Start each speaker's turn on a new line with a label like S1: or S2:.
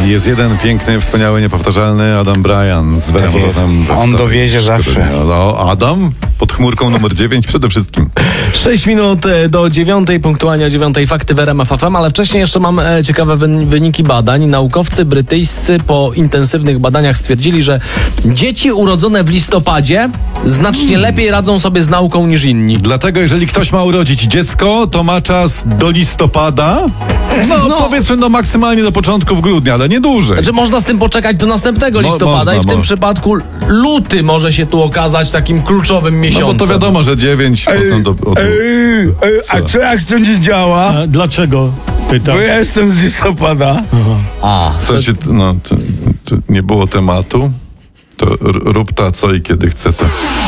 S1: Jest jeden piękny, wspaniały, niepowtarzalny Adam Bryan z Werem
S2: Tak jest.
S1: Rotem.
S2: On dowiezie zawsze.
S1: No, Adam pod chmurką numer 9 przede wszystkim.
S3: 6 minut do 9, punktualnie o 9 fakty w RMF FM, ale wcześniej jeszcze mam ciekawe wyniki badań. Naukowcy brytyjscy po intensywnych badaniach stwierdzili, że dzieci urodzone w listopadzie znacznie lepiej radzą sobie z nauką niż inni.
S1: Dlatego jeżeli ktoś ma urodzić dziecko, to ma czas do listopada. No, powiedzmy maksymalnie do początków grudnia, ale nie dłużej.
S3: Znaczy można z tym poczekać do następnego listopada i w tym przypadku luty może się tu okazać takim kluczowym miesiącem.
S1: No bo to wiadomo, że 9 potem
S2: A co jak to nie działa?
S4: Dlaczego? Pytam.
S2: Bo ja jestem z listopada.
S1: Słuchajcie, no, to nie było tematu, to rób ta co i kiedy chce ta.